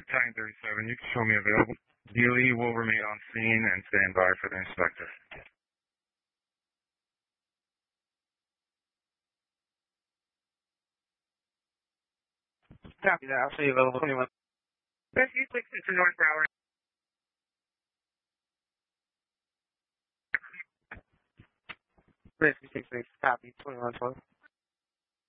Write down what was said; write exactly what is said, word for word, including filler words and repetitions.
Battalion thirty-seven, you can show me available. D L E will remain on scene and stand by for the inspector. Copy that. I'll show you available twenty-one. Rescue six to North Broward. Rescue six six. Copy. twenty-one twelve.